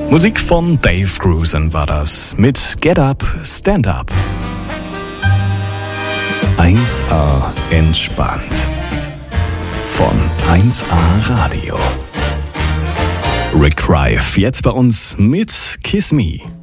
Musik von Dave Grusin war das mit Get Up, Stand Up. 1A entspannt. Von 1A Radio. Rick Rife jetzt bei uns mit Kiss Me.